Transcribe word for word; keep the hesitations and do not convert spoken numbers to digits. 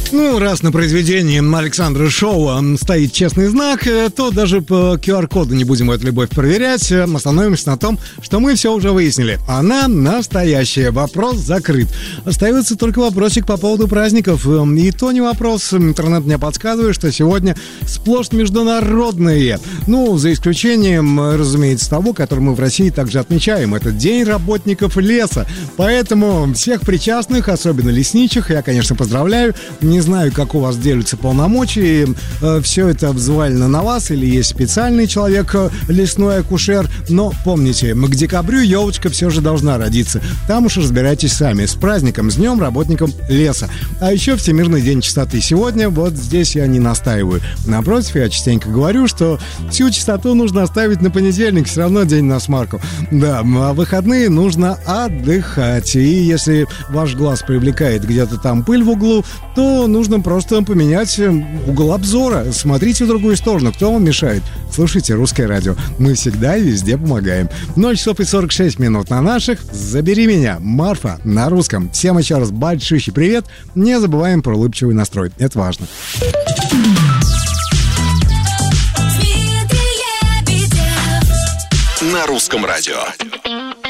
Ну, раз на произведении Александра Шоуа стоит честный знак, то даже по ку ар-коду не будем эту любовь проверять. Остановимся на том, что мы все уже выяснили. Она настоящая. Вопрос закрыт. Остается только вопросик по поводу праздников. И то не вопрос. Интернет мне подсказывает, что сегодня сплошь международные. Ну, за исключением, разумеется, того, который мы в России также отмечаем. Это День работников леса. Поэтому всех причастных, особенно лесничих, я, конечно, поздравляю. Не знаю, как у вас делятся полномочия. Все это взвалено на вас или есть специальный человек, лесной акушер. Но помните, к декабрю елочка все же должна родиться. Там уж разбирайтесь сами. С праздником, с Днем работников леса. А еще Всемирный день чистоты. Сегодня вот здесь я не настаиваю. Напротив, я частенько говорю, что всю чистоту нужно оставить на понедельник. Все равно день на смарку. Да, а выходные нужно отдыхать. И если ваш глаз привлекает где-то там пыль в углу, то нужно просто поменять угол обзора. Смотрите в другую сторону. Кто вам мешает? Слушайте Русское радио. Мы всегда и везде помогаем. ноль часов и сорок шесть минут на наших. Забери меня, Марфа, на русском. Всем еще раз большущий привет. Не забываем про улыбчивый настрой. Это важно. На Русском радио.